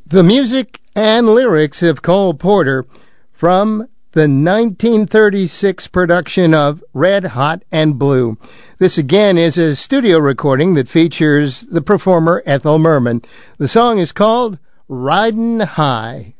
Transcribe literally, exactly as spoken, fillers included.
The music and lyrics of Cole Porter from the nineteen thirty-six production of Red Hot and Blue. This again is a studio recording that features the performer Ethel Merman. The song is called Ridin' High.